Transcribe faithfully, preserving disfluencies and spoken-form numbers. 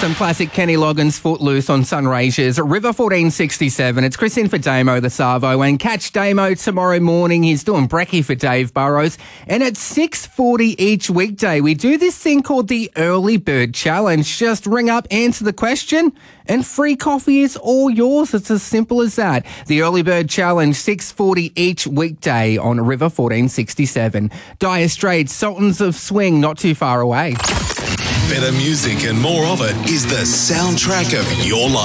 Some classic Kenny Loggins, Footloose on Sunraysia's River fourteen sixty-seven. It's Chris in for Damo the Savo, and catch Damo tomorrow morning. He's doing brekkie for Dave Burrows, and at six forty each weekday, we do this thing called the Early Bird Challenge. Just ring up, answer the question, and free coffee is all yours. It's as simple as that. The Early Bird Challenge, six forty each weekday on River fourteen sixty-seven. Dire Straits, Sultans of Swing, not too far away. Better music and more of it is the soundtrack of your life.